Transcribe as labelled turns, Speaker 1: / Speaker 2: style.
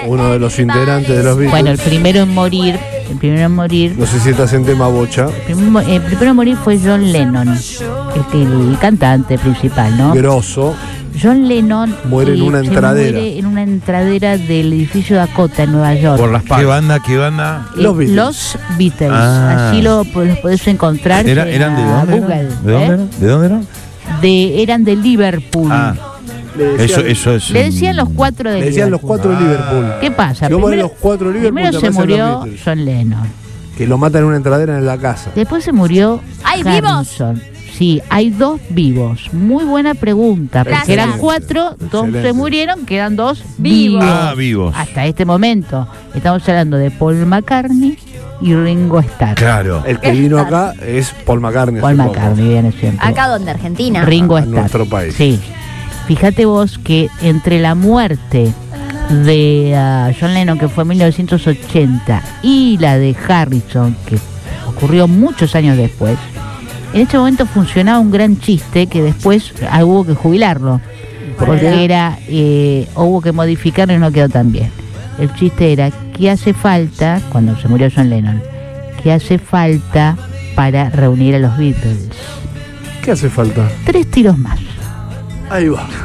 Speaker 1: uno de los integrantes de los Beatles.
Speaker 2: Bueno, el primero en morir,
Speaker 1: No sé si estás en tema bocha.
Speaker 2: el primero en morir fue John Lennon, el cantante principal, ¿no?
Speaker 1: Grosso.
Speaker 2: John Lennon
Speaker 1: Muere en una entradera.
Speaker 2: muere en una entradera del edificio Dakota en Nueva York.
Speaker 3: Por las
Speaker 4: ¿Qué banda?
Speaker 1: Los Beatles.
Speaker 2: Los Beatles.
Speaker 4: Ah.
Speaker 2: Así los podés encontrar
Speaker 4: ¿Eran de dónde?
Speaker 2: Google.
Speaker 4: ¿De dónde eran? ¿De dónde eran?
Speaker 2: Eran de Liverpool.
Speaker 4: Ah,
Speaker 1: Le decían,
Speaker 4: eso es.
Speaker 2: Le decían los cuatro de
Speaker 1: le decían los
Speaker 2: Liverpool.
Speaker 1: 4 de Liverpool.
Speaker 2: ¿Qué pasa?
Speaker 1: Si vos pones los 4 de Liverpool,
Speaker 2: primero
Speaker 1: te
Speaker 2: se
Speaker 1: aparecen los
Speaker 2: murió
Speaker 1: Beatles.
Speaker 2: John Lennon.
Speaker 1: Que lo matan en una entradera en la casa.
Speaker 2: Después se murió
Speaker 5: ¿Hay vivos?
Speaker 2: Harrison. Sí, hay 2 vivos. Muy buena pregunta, porque
Speaker 5: Gracias.
Speaker 2: eran 4, 2
Speaker 1: Excelente.
Speaker 2: se murieron, quedan 2
Speaker 5: Vivos.
Speaker 2: vivos.
Speaker 4: Vivos.
Speaker 2: Hasta este momento estamos hablando de Paul McCartney y Ringo Starr.
Speaker 4: Claro.
Speaker 1: El que vino acá es Paul McCartney.
Speaker 2: Paul
Speaker 1: hace poco.
Speaker 2: McCartney viene siempre.
Speaker 5: ¿Acá donde? ¿Argentina?
Speaker 2: Ringo
Speaker 1: en
Speaker 2: Starr.
Speaker 1: nuestro país.
Speaker 2: Sí. Fíjate vos que entre la muerte de John Lennon, que fue en 1980, y la de Harrison, que ocurrió muchos años después, en este momento funcionaba un gran chiste que después hubo que jubilarlo, porque era hubo que modificarlo y no quedó tan bien. El chiste era, ¿qué hace falta, cuando se murió John Lennon, qué hace falta para reunir a los Beatles?
Speaker 1: ¿Qué hace falta?
Speaker 2: 3 tiros más.
Speaker 1: Ahí va.